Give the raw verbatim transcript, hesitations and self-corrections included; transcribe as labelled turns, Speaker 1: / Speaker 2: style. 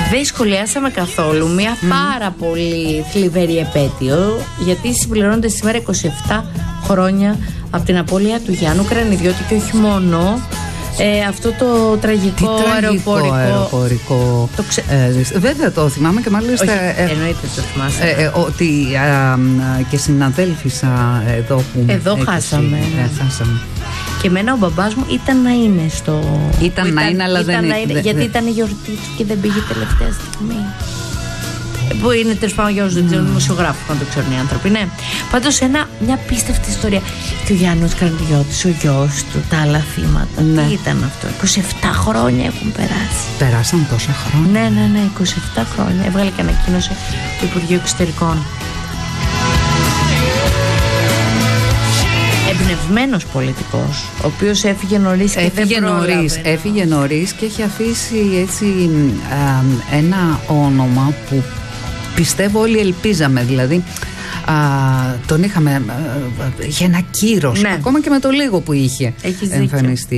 Speaker 1: Δεν σχολιάσαμε καθόλου μια mm. πάρα πολύ θλιβερή επέτειο, γιατί συμπληρώνονται σήμερα είκοσι επτά χρόνια από την απώλεια του Γιάννου Κρανιδιώτη και όχι μόνο. Ε, αυτό το τραγικό,
Speaker 2: Τι τραγικό
Speaker 1: αεροπορικό.
Speaker 2: αεροπορικό
Speaker 1: Το ξε...
Speaker 2: ε, βέβαια το θυμάμαι και μάλιστα.
Speaker 1: Όχι,
Speaker 2: ε,
Speaker 1: εννοείται το θυμάσαι.
Speaker 2: Ε, ε, ότι ε, και συναδέλφισα εδώ που.
Speaker 1: Εδώ
Speaker 2: έκαση,
Speaker 1: χάσαμε.
Speaker 2: Ε, χάσαμε.
Speaker 1: Και εμένα ο μπαμπάς μου ήταν να είναι στο.
Speaker 2: Ήταν, ήταν να είναι, αλλά
Speaker 1: ήταν
Speaker 2: δεν
Speaker 1: είναι. Γιατί ήταν η γιορτή του και δεν πήγε τελευταία στιγμή. Που είναι τέλος πάντων για όσους δεν ξέρουν, δημοσιογράφοι να το ξέρουν οι άνθρωποι, ναι. Πάντως μια πίστευτη ιστορία. Και ο Γιάννος Κρανιδιώτης, ο γιος του, τα άλλα θύματα. Ναι. Τι ήταν αυτό, είκοσι επτά χρόνια έχουν περάσει.
Speaker 2: Περάσαν τόσα χρόνια.
Speaker 1: Ναι, ναι, ναι, είκοσι επτά χρόνια. Έβγαλε και ανακοίνωση το Υπουργείο Εξωτερικών. Εμπνευσμένος πολιτικός, ο οποίος έφυγε νωρίς και
Speaker 2: έφυγε
Speaker 1: δεν
Speaker 2: νωρίς, έφυγε νωρίς και έχει αφήσει έτσι α, ένα όνομα που πιστεύω όλοι ελπίζαμε, δηλαδή α, τον είχαμε, α, είχε ένα κύρος, ναι. Ακόμα και με το λίγο που είχε εμφανιστεί.